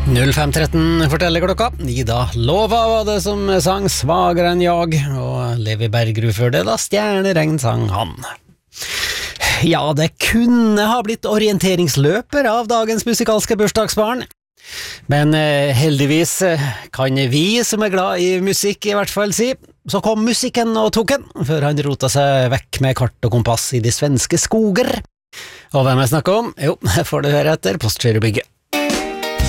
05.13 forteller klokka. Ida Lova var det som sang Svagere enn jag, og Levi Bergerud før det da Stjerneregn sang han. Ja, det kunne ha blitt orienteringsløper av dagens musikalske bursdagsbarn. Men heldigvis kan vi som glad i musikk i hvert fall si, så kom musikken og tok den, før han rota seg vekk med kart og kompass i de svenske skoger. Og hvem jeg snakker om? Jo, det får du høre etter Postgirobygget.